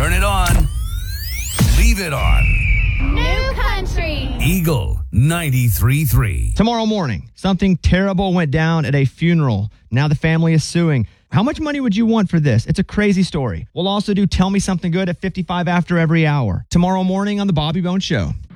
Turn it on. Leave it on. New Country. Eagle 93.3. Tomorrow morning, something terrible went down at a funeral. Now the family is suing. How much money would you want for this? It's a crazy story. We'll also do Tell Me Something Good at 55 after every hour. Tomorrow morning on The Bobby Bones Show.